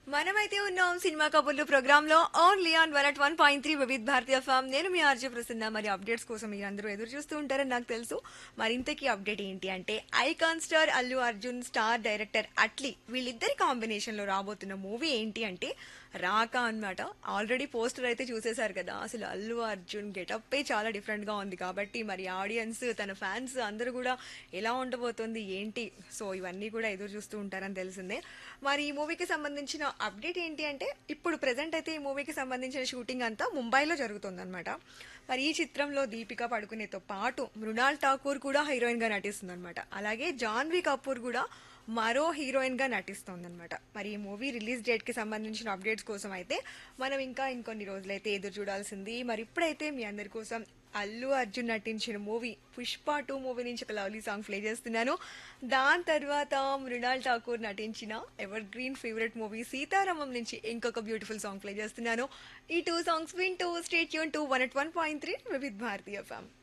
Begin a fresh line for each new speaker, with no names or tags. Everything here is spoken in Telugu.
మనమైతే ఉన్నాం సినిమా కబుర్లు ప్రోగ్రామ్ లో only on 101.3 Vividh Bharatiya form. నేను మీ ఆర్జే ప్రసన్న. మరి అప్డేట్స్ కోసం మీరందరూ ఎదురు చూస్తూ ఉంటారని నాకు తెలుసు. మరింతకీ అప్డేట్ ఏంటి అంటే icon star Allu Arjun, star director Atlee వీళ్ళిద్దరి కాంబినేషన్ లో రాబోతున్న మూవీ ఏంటి అంటే రాకా అన్నమాట. ఆల్రెడీ పోస్టర్ అయితే చూసేశారు కదా. అసలు అల్లు అర్జున్ గెటప్ చాలా డిఫరెంట్ గా ఉంది కాబట్టి మరి ఆడియన్స్, తన ఫ్యాన్స్ అందరూ కూడా ఎలా ఉండబోతుంది ఏంటి, సో ఇవన్నీ కూడా ఎదురు చూస్తూ ఉంటారని తెలిసిందే. మరి ఈ మూవీకి సంబంధించిన అప్డేట్ ఏంటి అంటే ఇప్పుడు ప్రెసెంట్ అయితే ఈ మూవీకి సంబంధించిన షూటింగ్ అంతా ముంబైలో జరుగుతుందన్నమాట. మరి ఈ చిత్రంలో దీపికా పడుకునేతో పాటు మృణాల్ ఠాకూర్ కూడా హీరోయిన్ గా నటిస్తుంది అనమాట. అలాగే జాన్వీ కపూర్ కూడా మరో హీరోయిన్ గా నటిస్తోందనమాట. మరి ఈ మూవీ రిలీజ్ డేట్ కి సంబంధించిన అప్డేట్స్ కోసం అయితే మనం ఇంకా ఇంకొన్ని రోజులైతే ఎదురు చూడాల్సింది. మరి ఇప్పుడైతే మీ అందరి కోసం అల్లు అర్జున్ నటించిన మూవీ పుష్ప 2 మూవీ నుంచి ఒక లవ్లీ సాంగ్ ప్లే చేస్తున్నాను. దాని తర్వాత మృణాల్ ఠాకూర్ నటించిన ever green favourite movie Sitaramam నుంచి ఇంకొక బ్యూటిఫుల్ సాంగ్ ప్లే చేస్తున్నాను. ఈ 2 సాంగ్స్ వింటూ stay tune to 101.3 Vividh Bharatiya FM.